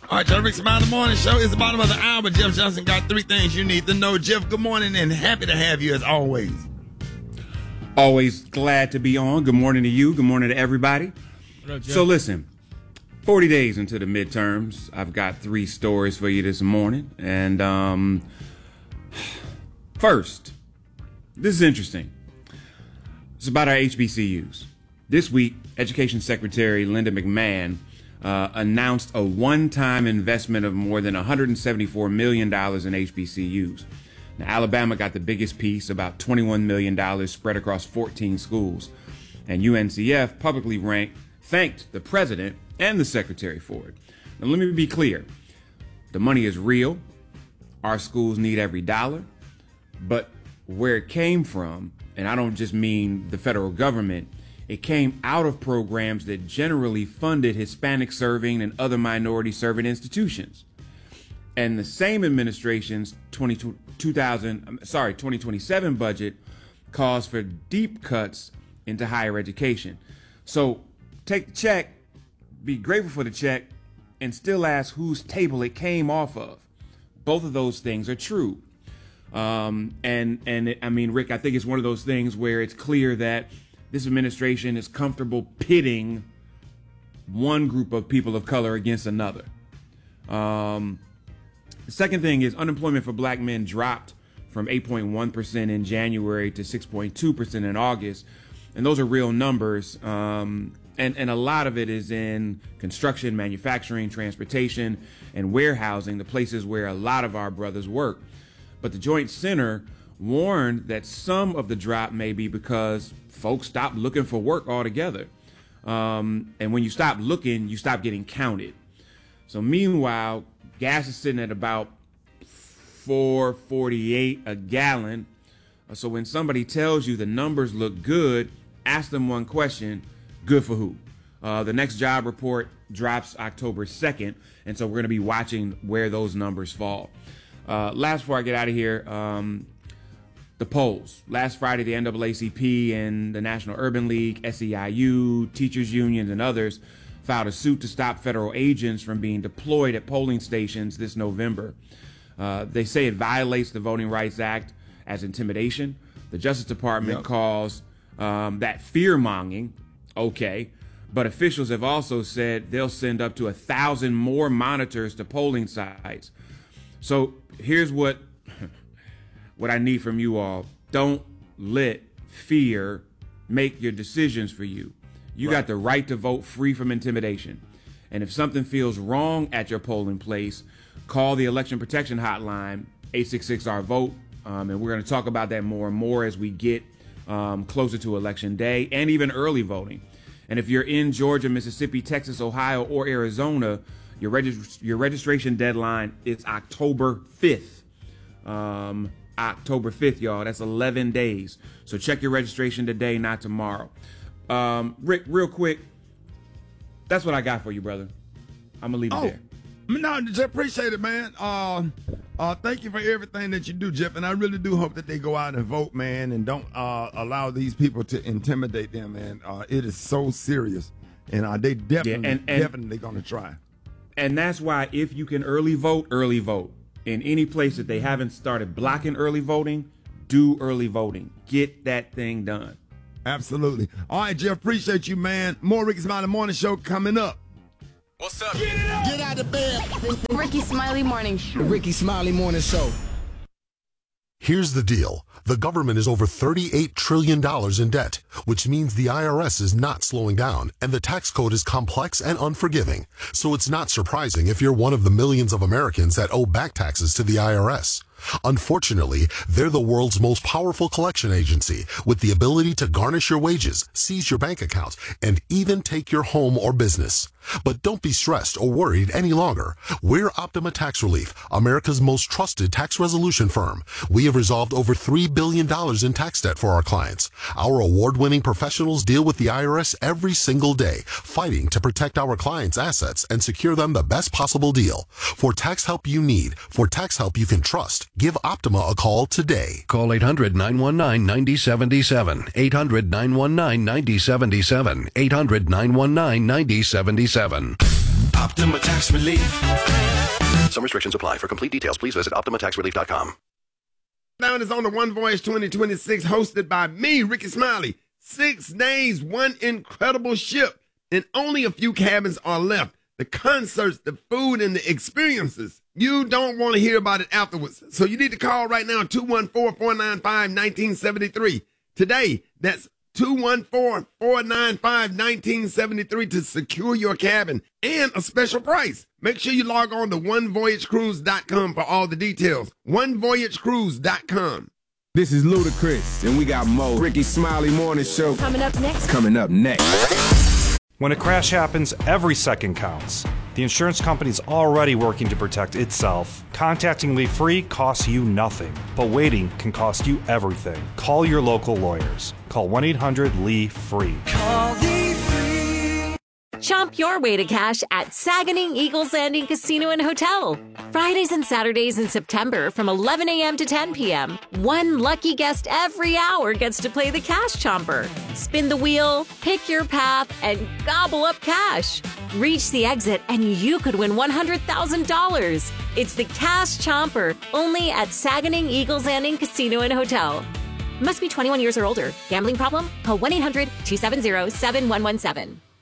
All right, y'all, Rick's Smiley Morning Show is the bottom of the hour, but Jeff Johnson got three things you need to know. Jeff, good morning and happy to have you as always. Always glad to be on. Good morning to you. Good morning to everybody. What up, Jeff? So listen, 40 days into the midterms, I've got three stories for you this morning. And first, this is interesting. It's about our HBCUs. This week, Education Secretary Linda McMahon announced a one-time investment of more than $174 million in HBCUs. Now, Alabama got the biggest piece, about $21 million spread across 14 schools. And UNCF publicly thanked the president and the secretary for it. Now, let me be clear. The money is real. Our schools need every dollar. But where it came from, and I don't just mean the federal government, it came out of programs that generally funded Hispanic serving and other minority serving institutions. And the same administration's 2027 budget calls for deep cuts into higher education. So take the check, be grateful for the check, and still ask whose table it came off of. Both of those things are true. I mean, Rick, I think it's one of those things where it's clear that this administration is comfortable pitting one group of people of color against another. The second thing is unemployment for black men dropped from 8.1% in January to 6.2% in August. And those are real numbers. And a lot of it is in construction, manufacturing, transportation, and warehousing, the places where a lot of our brothers work. But the Joint Center warned that some of the drop may be because folks stopped looking for work altogether. And when you stop looking, you stop getting counted. So meanwhile, gas is sitting at about $4.48 a gallon. So when somebody tells you the numbers look good, ask them one question: good for who? The next job report drops October 2nd, and so we're going to be watching where those numbers fall. Last, before I get out of here, the polls. Last Friday, the NAACP and the National Urban League, SEIU, teachers unions, and others filed a suit to stop federal agents from being deployed at polling stations this November. They say it violates the Voting Rights Act as intimidation. The Justice Department calls that fear-mongering. Okay. But officials have also said they'll send up to 1,000 more monitors to polling sites. So here's what I need from you all. Don't let fear make your decisions for you. You got the right to vote free from intimidation. And if something feels wrong at your polling place, call the Election Protection Hotline, 866-RVOTE. And we're going to talk about that more and more as we get closer to Election Day and even early voting. And if you're in Georgia, Mississippi, Texas, Ohio, or Arizona, your registration deadline is October 5th. October 5th, y'all. That's 11 days. So check your registration today, not tomorrow. Rick, real quick, that's what I got for you, brother. I'm going to leave it there. No, Jeff, appreciate it, man. Thank you for everything that you do, Jeff. And I really do hope that they go out and vote, man, and don't allow these people to intimidate them, man. It is so serious. And they definitely going to try. And that's why if you can early vote. In any place that they haven't started blocking early voting, do early voting. Get that thing done. Absolutely. All right, Jeff, appreciate you, man. More Ricky Smiley Morning Show coming up. What's up? Get out of bed. Ricky Smiley Morning Show. The Ricky Smiley Morning Show. Here's the deal. The government is over $38 trillion in debt, which means the IRS is not slowing down, and the tax code is complex and unforgiving. So it's not surprising if you're one of the millions of Americans that owe back taxes to the IRS. Unfortunately, they're the world's most powerful collection agency, with the ability to garnish your wages, seize your bank accounts, and even take your home or business. But don't be stressed or worried any longer. We're Optima Tax Relief, America's most trusted tax resolution firm. We have resolved over $3 billion in tax debt for our clients. Our award-winning professionals deal with the IRS every single day, fighting to protect our clients' assets and secure them the best possible deal. For tax help you need, for tax help you can trust, give Optima a call today. Call 800-919-9077. 800-919-9077. 800-919-9077. Optima Tax Relief. Some restrictions apply. For complete details, please visit OptimaTaxRelief.com. Down is on the One Voyage 2026, hosted by me, Ricky Smiley. 6 days, one incredible ship, and only a few cabins are left. The concerts, the food, and the experiences. You don't want to hear about it afterwards. So you need to call right now, 214-495-1973. Today, that's 214-495-1973 to secure your cabin and a special price. Make sure you log on to onevoyagecruise.com for all the details. onevoyagecruise.com. This is Ludacris, and we got more Ricky Smiley Morning Show Coming up next. When a crash happens, every second counts. The insurance company's already working to protect itself. Contacting Lee Free costs you nothing, but waiting can cost you everything. Call your local lawyers. Call 1-800-LEE-FREE. Chomp your way to cash at Saganing Eagles Landing Casino and Hotel. Fridays and Saturdays in September from 11 a.m. to 10 p.m. One lucky guest every hour gets to play the Cash Chomper. Spin the wheel, pick your path, and gobble up cash. Reach the exit and you could win $100,000. It's the Cash Chomper, only at Saganing Eagles Landing Casino and Hotel. Must be 21 years or older. Gambling problem? Call 1-800-270-7117.